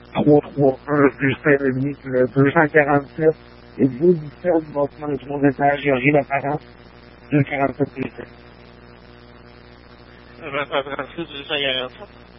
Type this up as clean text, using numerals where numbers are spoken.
331 Justin Lemay, le 247, et vous, 17, bâtiment de 3 étages, Géorgie d'apparence, 247 Justin. 246, 247.